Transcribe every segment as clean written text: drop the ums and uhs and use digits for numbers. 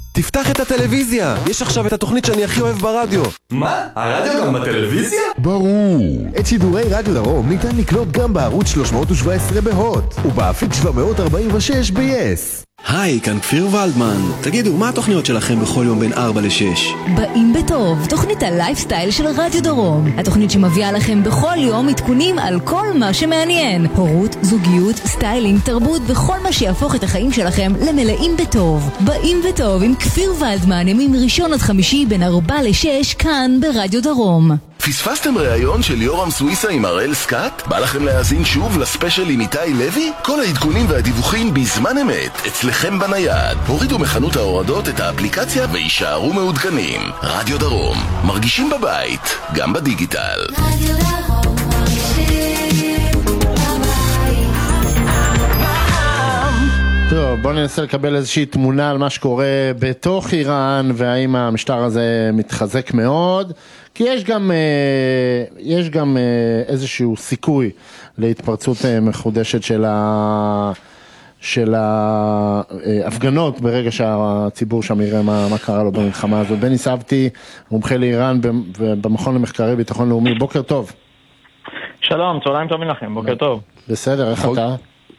תפתח את הטלוויזיה, יש עכשיו את התוכנית שאני הכי אוהב ברדיו. מה? הרדיו גם בטלוויזיה? ברור! את שידורי רדיו דרום ניתן לקלוט גם בערוץ 317 בהוט ובאפיק 746 ב-yes. היי, כאן כפיר ולדמן. תגידו, מה התוכניות שלכם בכל יום בין 4 ל-6? באים בטוב, תוכנית הלייפסטייל של רדיו דרום. התוכנית שמביאה לכם בכל יום עדכונים על כל מה שמעניין. הורות, זוגיות, סטיילינג, תרבות וכל מה שיהפוך את החיים שלכם למלאים בטוב. באים בטוב עם כפיר ולדמן, ימים ראשון עד חמישי בין 4 ל-6 כאן ברדיו דרום. פספסתם ראיון של יורם סוויסה עם הראל סקאט? בא לכם להאזין שוב לספיישל עם איתי לוי? כל העדכונים והדיווחים בזמן אמת, אצלכם בנייד. הורידו מחנות ההורדות את האפליקציה וישארו מעודכנים. רדיו דרום, מרגישים בבית, גם בדיגיטל. רדיו דרום, מרגישים בבית. טוב, בואו ננסה לקבל איזושהי תמונה על מה שקורה בתוך איראן, והאם המשטר הזה מתחזק מאוד. כי יש גם איזשהו סיכוי להתפרצות מחודשת של ההפגנות ברגע שהציבור שם יראה מה קרה לו במלחמה הזאת. בני סבתי, מומחה לאיראן במכון למחקרי ביטחון לאומי, בוקר טוב. שלום, צהריים טובים לכם, בוקר טוב. בסדר, איך אתה?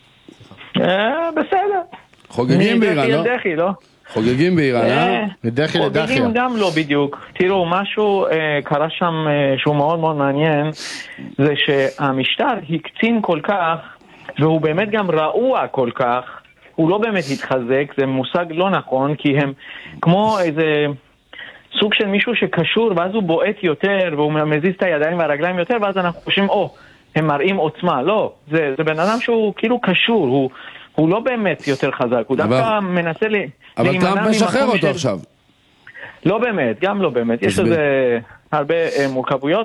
בסדר. חוגגים באיראן, לא? חוגגים באיראן, מדחי לדחי. חוגגים גם לא בדיוק. תראו, משהו קרה שם שהוא מאוד מאוד מעניין, זה שהמשטר הקצין כל כך, והוא באמת גם רעוע כל כך, הוא לא באמת התחזק, זה מושג לא נכון, כי הם כמו איזה סוג של מישהו שקשור, ואז הוא בועט יותר, והוא מזיז את הידיים והרגליים יותר, ואז אנחנו חושבים, הם מראים עוצמה. לא, זה בן אדם שהוא כאילו קשור, הוא לא באמת יותר חזק, הוא דווקא מנסה אבל טראמפ משחרר אותו עכשיו. לא באמת, גם לא באמת, יש לזה הרבה מורכבויות,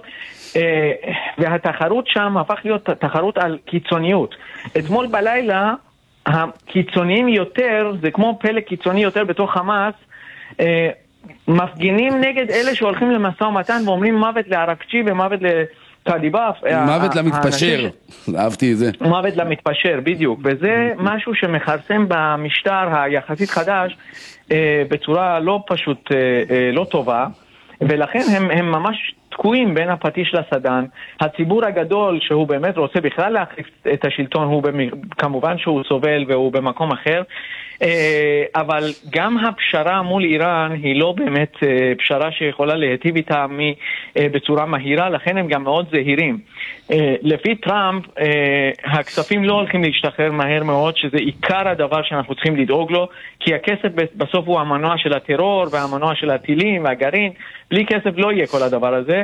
והתחרות שם הפך להיות תחרות על קיצוניות. אתמול בלילה הקיצוניים יותר, זה כמו פלא קיצוני יותר בתוך חמאס, מפגינים נגד אלה שהולכים למשא ומתן ואומרים מוות לערקצ'י ומוות טליבאף, מוות למתפשר, אהבתי את זה. מוות למתפשר, בדיוק. וזה משהו שמחרסם במשטר היחסית חדש בצורה לא פשוט, לא טובה, ולכן הם ממש תקועים בין הפטיש לסדן. הציבור הגדול שהוא באמת רוצה בכלל להחליף את השלטון, הוא כמובן שהוא סובל והוא במקום אחר, אבל גם הפשרה מול איראן היא לא באמת פשרה שיכולה להיטיב איתה בצורה מהירה, לכן הם גם מאוד זהירים. לפי טראמפ, הכספים לא הולכים להשתחרר מהר מאוד, שזה עיקר הדבר שאנחנו צריכים לדאוג לו, כי הכסף בסוף הוא המנוע של הטרור והמנוע של הטילים והגרעין. בלי כסף לא יהיה כל הדבר הזה,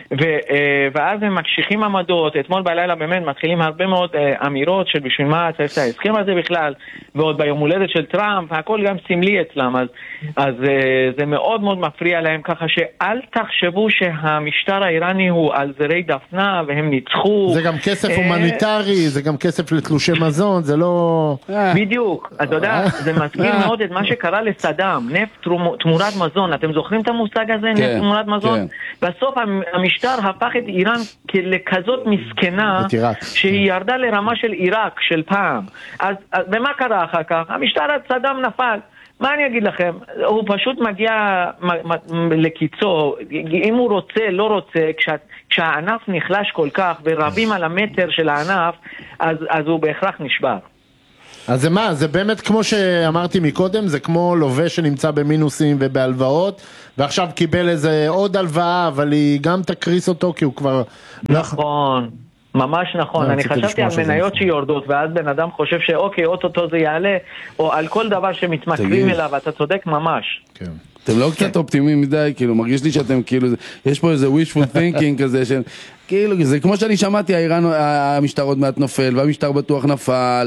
ואז הם מקשיחים עמדות. אתמול בלילה באמת מתחילים הרבה מאוד אמירות של בשביל מה צריך את ההסכם הזה בכלל, ועוד ביום הולדת של טראמפ, הכל גם סמלי אצלם, אז זה מאוד מאוד מפריע להם, ככה שאל תחשבו שהמשטר האיראני הוא על זרי דפנה והם ניצחו. זה גם כסף הומניטרי, זה גם כסף לתלושי מזון, זה לא... בדיוק, אתה יודע, זה מזכיר מאוד את מה שקרה לסדאם, נפט תמורת מזון. אתם זוכרים את המושג הזה, נפט תמורת מזון? בסוף המשטר הפך את איראן לכזאת מסכנה, שהיא ירדה לרמה של עיראק של פעם. אז ומה קרה אחר כך? המשטר סדאם נפל. מה אני אגיד לכם? הוא פשוט מגיע לקיצו, אם הוא רוצה, לא רוצה, כשהענף נחלש כל כך ורבים על המטר של הענף, אז הוא בהכרח נשבר. אז זה מה? זה באמת כמו שאמרתי מקודם, זה כמו לווה שנמצא במינוסים ובהלוואות, ועכשיו קיבל איזה עוד הלוואה, אבל היא גם תקריס אותו כי הוא כבר... נכון. ממש נכון, אני חשבתי על מניות שיורדות, ואז בן אדם חושב שאוקיי, אוטוטו זה יעלה, או על כל דבר שמתמקרים אליו, אתה צודק ממש. כן. אתם לא קצת אופטימיים מדי, כאילו, מרגיש לי שאתם כאילו, יש פה איזה wishful thinking כזה, כאילו, זה כמו שאני שמעתי, המשטר עוד מעט נופל, והמשטר בטוח נפל,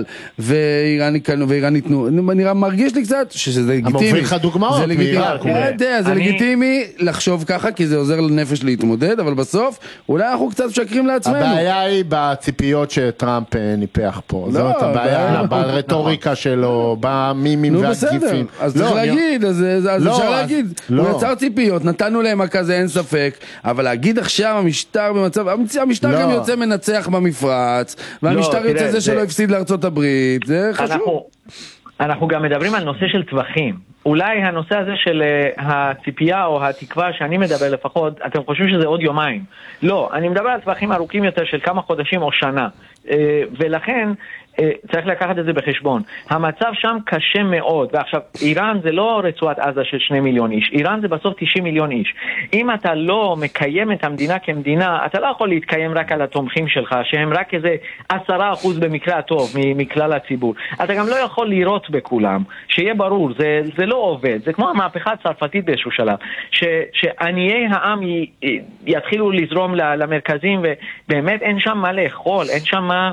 ואיראן ייתנו, מרגיש לי קצת שזה לגיטימי. המוביל לך דוגמאות. זה לגיטימי לחשוב ככה, כי זה עוזר לנפש להתמודד, אבל בסוף, אולי אנחנו קצת משקרים לעצמנו. הבעיה היא בציפיות שטראמפ ניפח פה. זאת הבעיה, ברטוריקה שלו, במימים והגיפים. אז צריך להגיד, אז אפשר להגיד, הוא יצר ציפיות, נתנו להם כזה, אין ספק, אבל להגיד עכשיו המשטר במצב, המשטר גם יוצא מנצח במפרץ, והמשטר יוצא זה שלא הפסיד לארצות הברית, זה חשוב. אנחנו גם מדברים על נושא של טווחים. אולי הנושא הזה של הציפייה או התקווה שאני מדבר לפחות, אתם חושבים שזה עוד יומיים. לא, אני מדבר על טווחים ארוכים יותר של כמה חודשים או שנה. ולכן צריך לקחת את זה בחשבון. המצב שם קשה מאוד, ועכשיו איראן זה לא רצועת עזה של 2 מיליון איש, איראן זה בסוף 90 מיליון איש. אם אתה לא מקיים את המדינה כמדינה, אתה לא יכול להתקיים רק על התומכים שלך, שהם רק איזה 10% במקרה הטוב מכלל הציבור. אתה גם לא יכול לירות בכולם, שיהיה ברור, זה לא עובד. זה כמו המהפכה הצרפתית באיזשהו שלב, שעניי העם יתחילו לזרום למרכזים, ובאמת אין שם מה לאכול, אין שם מה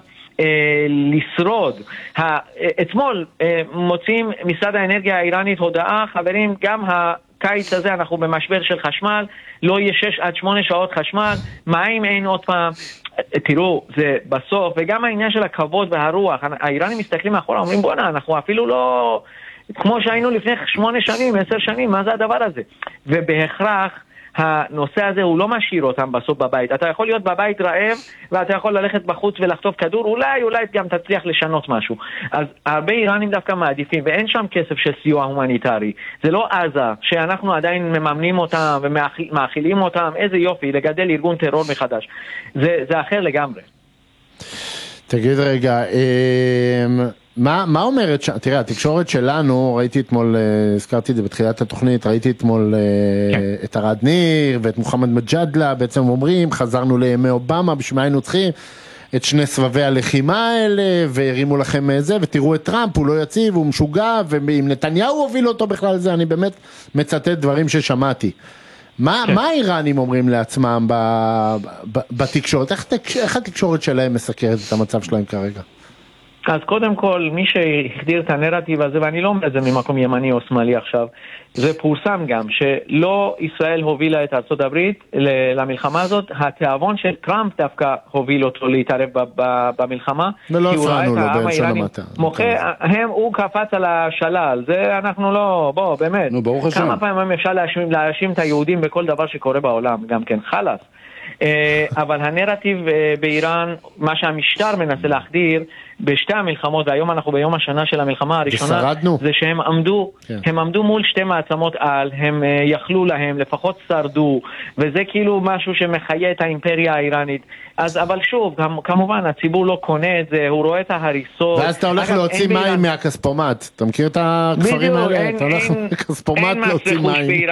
לשרוד. אתמול מוצאים משרד האנרגיה האיראנית הודעה, חברים, גם הקיץ הזה אנחנו במשבר של חשמל, לא יהיה 6 עד 8 שעות חשמל, מים אין עוד פעם. תראו, זה בסוף, וגם העניין של הכבוד והרוח, האיראנים מסתכלים מאחורה, אומרים בוא'נה, אנחנו אפילו לא כמו שהיינו לפני 8 שנים, 10 שנים, מה זה הדבר הזה? ובהכרח הנושא הזה הוא לא משאיר אותם בסוף בבית. אתה יכול להיות בבית רעב, ואתה יכול ללכת בחוץ ולחטוף כדור, אולי גם תצליח לשנות משהו. אז הרבה איראנים דווקא מעדיפים, ואין שם כסף של סיוע הומניטרי. זה לא עזה, שאנחנו עדיין מממנים אותם ומאכילים אותם, איזה יופי, לגדל ארגון טרור מחדש. זה אחר לגמרי. תגיד רגע, מה אומרת, תראה, התקשורת שלנו, ראיתי אתמול, הזכרתי את זה בתחילת התוכנית, ראיתי אתמול את ארד ניר ואת מוחמד מג'אדלה, בעצם אומרים, חזרנו לימי אובמה, בשביל מה היינו צריכים את 2 סבבי הלחימה האלה, והרימו לכם זה, ותראו את טראמפ, הוא לא יציב, הוא משוגע, ואם נתניהו הוביל אותו בכלל זה, אני באמת מצטט דברים ששמעתי. מה האיראנים אומרים לעצמם בתקשורת? איך התקשורת שלהם מסקרת את המצב שלהם כרגע? אז קודם כל, מי שהחדיר את הנרטיב הזה, ואני לא אומר את זה ממקום ימני או שמאלי עכשיו, זה פורסם גם, שלא ישראל הובילה את ארצות הברית למלחמה הזאת, התיאבון של טראמפ דווקא הוביל אותו להתערב במלחמה, ולא הפרענו לו בלשון המעטה. הוא קפץ על השלל, זה אנחנו לא, באמת, כמה פעמים אפשר להאשים את היהודים בכל דבר שקורה בעולם, גם כן, חלאס. אבל הנרטיב באיראן, מה שהמשטר מנסה להחדיר בשתי המלחמות, והיום אנחנו ביום השנה של המלחמה הראשונה, זה שהם עמדו מול 2 מעצמות על, הם יכלו להם, לפחות שרדו, וזה כאילו משהו שמחיה את האימפריה האיראנית. אבל שוב, כמובן הציבור לא קונה את זה, הוא רואה את ההריסות. ואז אתה הולך להוציא מים מהכספומט, אתה מכיר את הכפרים האלה? אתה הולך לכספומט להוציא מים.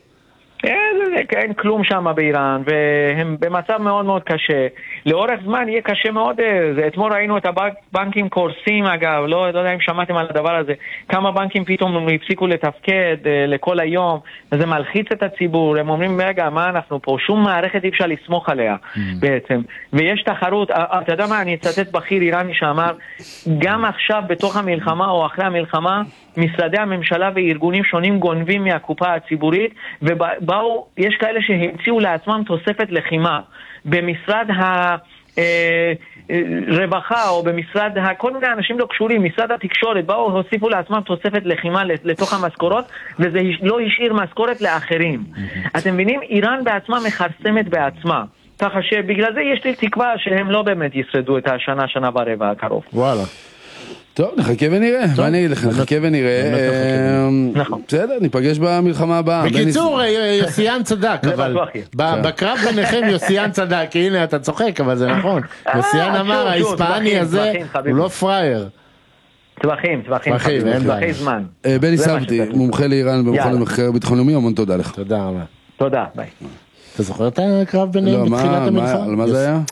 אין כלום שם באיראן, והם במצב מאוד מאוד קשה. לאורך זמן יהיה קשה מאוד. אתמול ראינו את הבנקים קורסים, אגב, לא יודע אם שמעתם על הדבר הזה, כמה בנקים פתאום הפסיקו לתפקד לכל היום, וזה מלחיץ את הציבור. הם אומרים, רגע, מה אנחנו פה? שום מערכת אי אפשר לסמוך עליה בעצם. ויש תחרות, אתה יודע מה, אני אצטט בכיר איראני שאמר, גם עכשיו בתוך המלחמה או אחרי המלחמה, משרדי הממשלה וארגונים שונים גונבים מהקופה הציבורית, ובאו, יש כאלה שהמציאו לעצמם תוספת לחימה. במשרד הרווחה או במשרד, כל מיני אנשים לא קשורים, משרד התקשורת, באו, הוסיפו לעצמם תוספת לחימה לתוך המשכורות, וזה לא השאיר משכורת לאחרים. אתם מבינים? איראן בעצמה מחרסמת בעצמה. ככה שבגלל זה יש לי תקווה שהם לא באמת ישרדו את השנה, שנה ורבע הקרוב. וואלה. טוב, נחכה ונראה, מה אני אגיד לך, נחכה ונראה, בסדר, ניפגש במלחמה הבאה. בקיצור, יוסיאן צדק, אבל בקרב ביניכם יוסיאן צדק, הנה אתה צוחק, אבל זה נכון, יוסיאן אמר, ההיספני הזה הוא לא פרייר. טווחים, זמן. בני סבתי, מומחה לאיראן במכון למחקר ביטחון לאומי, המון תודה לך. תודה רבה. תודה, ביי. אתה זוכר את הקרב ביניהם בתחילת המלחמה? מה זה היה?